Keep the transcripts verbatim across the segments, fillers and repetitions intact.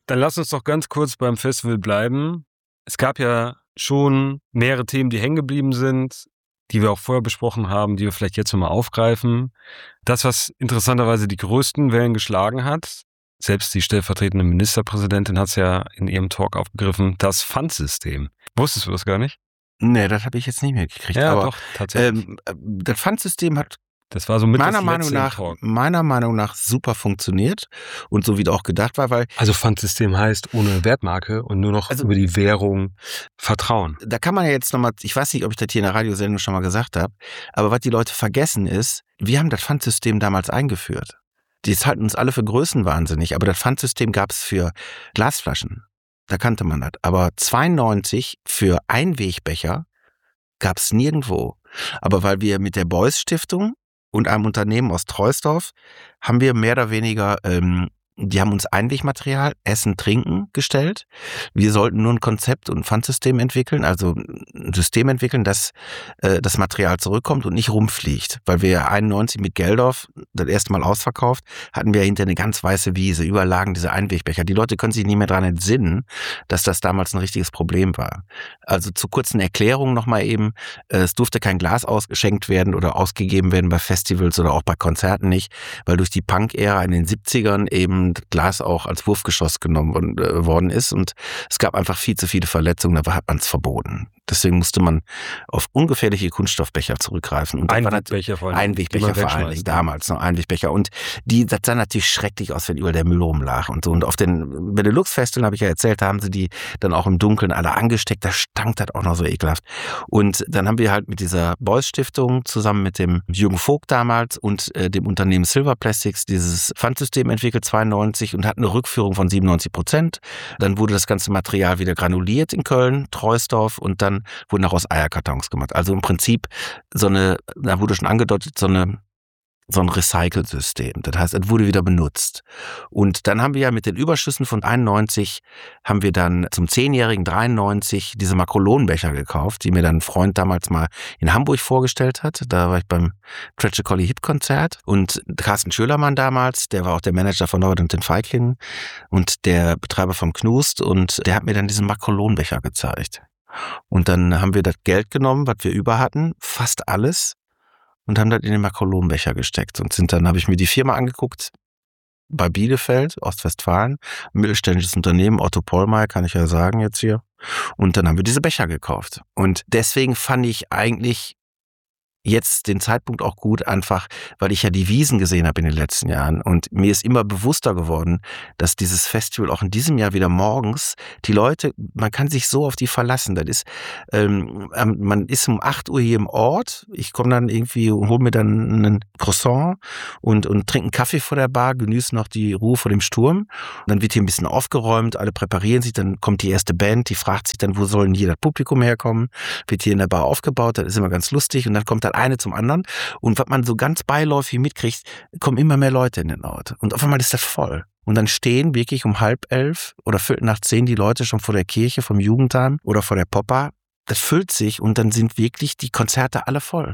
Dann lass uns doch ganz kurz beim Festival bleiben. Es gab ja schon mehrere Themen, die hängen geblieben sind, die wir auch vorher besprochen haben, die wir vielleicht jetzt nochmal aufgreifen. Das, was interessanterweise die größten Wellen geschlagen hat, selbst die stellvertretende Ministerpräsidentin hat es ja in ihrem Talk aufgegriffen, das Pfandsystem. Wusstest du das gar nicht? Nee, das habe ich jetzt nicht mehr gekriegt. Ja, aber, doch, tatsächlich. Ähm, das Pfandsystem hat das war so mit meiner das Meinung letzte im nach, Talk. meiner Meinung nach super funktioniert und so wie das auch gedacht war, weil Also Pfandsystem heißt ohne Wertmarke und nur noch Also- über die Währung Vertrauen. da kann man ja jetzt nochmal, ich weiß nicht, ob ich das hier in der Radiosendung schon mal gesagt habe, aber was die Leute vergessen ist, wir haben das Pfandsystem damals eingeführt. Das halten uns alle für größenwahnsinnig, aber das Pfandsystem gab es für Glasflaschen. Da kannte man das. Aber zweiundneunzig für Einwegbecher gab es nirgendwo. Aber weil wir mit der Beuys Stiftung und einem Unternehmen aus Troisdorf haben wir mehr oder weniger, ähm, die haben uns Einwegmaterial, Essen, Trinken gestellt. Wir sollten nur ein Konzept und ein Pfandsystem entwickeln, also ein System entwickeln, dass äh, das Material zurückkommt und nicht rumfliegt. Weil wir einundneunzig mit Geldorf das erste Mal ausverkauft, hatten wir hinter eine ganz weiße Wiese, überall lagen diese Einwegbecher. Die Leute können sich nicht mehr daran entsinnen, dass das damals ein richtiges Problem war. Also zur kurzen Erklärung nochmal eben, äh, es durfte kein Glas ausgeschenkt werden oder ausgegeben werden bei Festivals oder auch bei Konzerten nicht, weil durch die Punk-Ära in den siebzigern eben das Glas auch als Wurfgeschoss genommen worden, äh, worden ist und es gab einfach viel zu viele Verletzungen, da hat man es verboten. Deswegen musste man auf ungefährliche Kunststoffbecher zurückgreifen. Und Einwegbecher vor allem. Einwegbecher vor allen Dingen, damals noch Einwegbecher. Und die, das sah natürlich schrecklich aus, wenn überall der Müll rumlag und so. Und auf den Benelux-Festivalen, habe ich ja erzählt, da haben sie die dann auch im Dunkeln alle angesteckt, da stank das auch noch so ekelhaft. Und dann haben wir halt mit dieser Beuys Stiftung zusammen mit dem Jürgen Vogt damals und äh, dem Unternehmen Silver Plastics dieses Pfandsystem entwickelt, zweiundneunzig, und hatten eine Rückführung von siebenundneunzig Prozent. Dann wurde das ganze Material wieder granuliert in Köln, Troisdorf, und dann wurden daraus Eierkartons gemacht. Also im Prinzip so eine, da wurde schon angedeutet, so eine so ein Recycle-System. Das heißt, es wurde wieder benutzt. Und dann haben wir ja mit den Überschüssen von einundneunzig, haben wir dann zum zehnjährigen dreiundneunzig diese Makrolonenbecher gekauft, die mir dann ein Freund damals mal in Hamburg vorgestellt hat. Da war ich beim Tragically Hip Konzert und Carsten Schölermann damals, der war auch der Manager von Norbert und den Feiglingen und der Betreiber vom Knust, und der hat mir dann diesen Makrolonenbecher gezeigt. Und dann haben wir das Geld genommen, was wir über hatten, fast alles, und haben das in den Makrolonenbecher gesteckt. Und sind dann, habe ich mir die Firma angeguckt, bei Bielefeld, Ostwestfalen, ein mittelständisches Unternehmen, Otto Pollmeyer, kann ich ja sagen jetzt hier. Und dann haben wir diese Becher gekauft. Und deswegen fand ich eigentlich jetzt den Zeitpunkt auch gut, einfach, weil ich ja die Wiesen gesehen habe in den letzten Jahren, und mir ist immer bewusster geworden, dass dieses Festival auch in diesem Jahr wieder morgens, die Leute, man kann sich so auf die verlassen, das ist, ähm, man ist um acht Uhr hier im Ort, ich komme dann irgendwie und hole mir dann einen Croissant und, und trinke einen Kaffee vor der Bar, genieße noch die Ruhe vor dem Sturm, und dann wird hier ein bisschen aufgeräumt, alle präparieren sich, dann kommt die erste Band, die fragt sich dann, wo soll denn hier das Publikum herkommen, wird hier in der Bar aufgebaut, das ist immer ganz lustig, und dann kommt dann eine zum anderen, und was man so ganz beiläufig mitkriegt, kommen immer mehr Leute in den Ort, und auf einmal ist das voll. Und dann stehen wirklich um halb elf oder viertel nach zehn die Leute schon vor der Kirche vom Jugendheim oder vor der Poppa. Das füllt sich, und dann sind wirklich die Konzerte alle voll.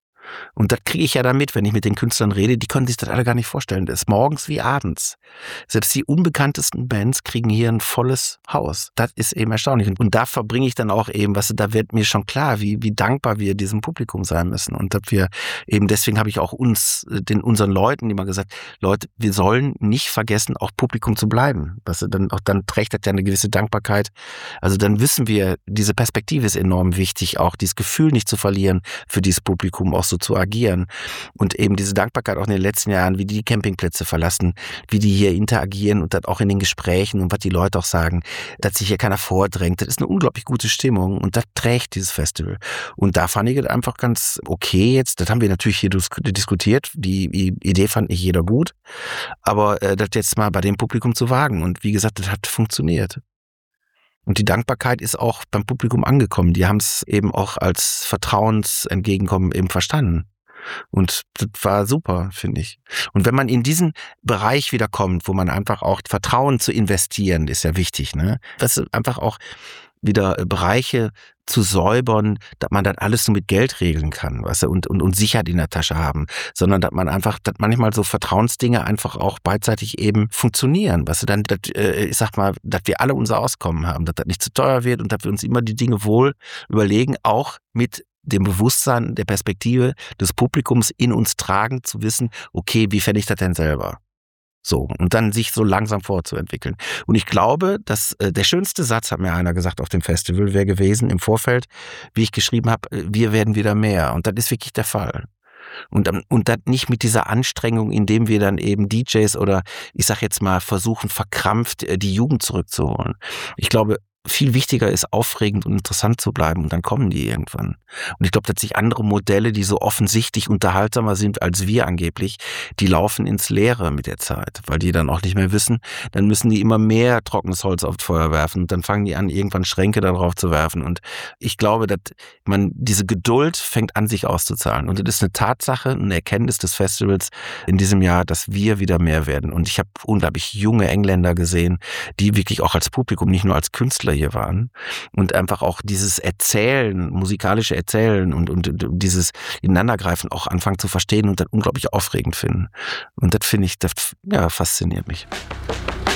Und das kriege ich ja dann mit, wenn ich mit den Künstlern rede, die können sich das alle gar nicht vorstellen. Das ist morgens wie abends. Selbst die unbekanntesten Bands kriegen hier ein volles Haus. Das ist eben erstaunlich. Und da verbringe ich dann auch eben, was, da wird mir schon klar, wie, wie dankbar wir diesem Publikum sein müssen. Und dass wir eben, deswegen habe ich auch uns, den, unseren Leuten immer gesagt, Leute, wir sollen nicht vergessen, auch Publikum zu bleiben. Was dann, auch dann trägt das ja eine gewisse Dankbarkeit. Also dann wissen wir, diese Perspektive ist enorm wichtig, auch dieses Gefühl nicht zu verlieren, für dieses Publikum auch so zu agieren. Und eben diese Dankbarkeit auch in den letzten Jahren, wie die die Campingplätze verlassen, wie die hier interagieren, und das auch in den Gesprächen und was die Leute auch sagen, dass sich hier keiner vordrängt. Das ist eine unglaublich gute Stimmung, und das trägt dieses Festival. Und da fand ich es einfach ganz okay jetzt. Das haben wir natürlich hier diskutiert. Die Idee fand nicht jeder gut. Aber äh, das jetzt mal bei dem Publikum zu wagen. Und wie gesagt, das hat funktioniert. Und die Dankbarkeit ist auch beim Publikum angekommen. Die haben es eben auch als Vertrauensentgegenkommen eben verstanden. Und das war super, finde ich. Und wenn man in diesen Bereich wieder kommt, wo man einfach auch Vertrauen zu investieren, ist ja wichtig, ne? Das ist einfach auch, wieder Bereiche zu säubern, dass man das alles nur mit Geld regeln kann, weißt du, und, und, und Sicherheit in der Tasche haben, sondern dass man einfach, dass manchmal so Vertrauensdinge einfach auch beidseitig eben funktionieren, weißt du, dann, dass, äh, ich sag mal, dass wir alle unser Auskommen haben, dass das nicht zu teuer wird und dass wir uns immer die Dinge wohl überlegen, auch mit dem Bewusstsein der Perspektive des Publikums in uns tragen, zu wissen, okay, wie fände ich das denn selber? So, und dann sich so langsam vorzuentwickeln. Und ich glaube, dass äh, der schönste Satz, hat mir einer gesagt auf dem Festival, wäre gewesen im Vorfeld, wie ich geschrieben habe, wir werden wieder mehr. Und das ist wirklich der Fall. Und, und das nicht mit dieser Anstrengung, indem wir dann eben D Js oder ich sag jetzt mal versuchen, verkrampft die Jugend zurückzuholen. Ich glaube, viel wichtiger ist, aufregend und interessant zu bleiben und dann kommen die irgendwann. Und ich glaube, dass sich andere Modelle, die so offensichtlich unterhaltsamer sind als wir angeblich, die laufen ins Leere mit der Zeit, weil die dann auch nicht mehr wissen, dann müssen die immer mehr trockenes Holz aufs Feuer werfen und dann fangen die an, irgendwann Schränke darauf zu werfen. Und ich glaube, dass man diese Geduld fängt an, sich auszuzahlen. Und das ist eine Tatsache, eine Erkenntnis des Festivals in diesem Jahr, dass wir wieder mehr werden. Und ich habe unglaublich junge Engländer gesehen, die wirklich auch als Publikum, nicht nur als Künstler hier waren und einfach auch dieses Erzählen, musikalische Erzählen und, und, und dieses Ineinandergreifen auch anfangen zu verstehen und dann unglaublich aufregend finden. Und das finde ich, das ja, fasziniert mich.